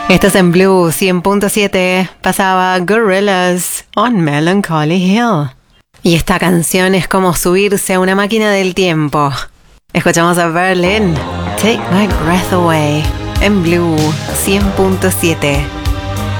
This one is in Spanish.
Estás en Blue 100.7. Pasaba Gorillaz on Melancholy Hill. Y esta canción es como subirse a una máquina del tiempo. Escuchamos a Berlin, Take My Breath Away, en Blue 100.7.